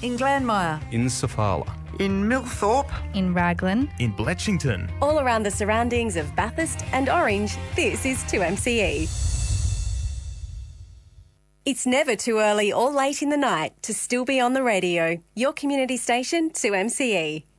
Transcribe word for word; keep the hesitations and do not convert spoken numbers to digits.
In Glanmire. In Sofala. In Millthorpe. In Raglan. In Bletchington. All around the surroundings of Bathurst and Orange, this is two M C E. It's never too early or late in the night to still be on the radio. Your community station, two M C E.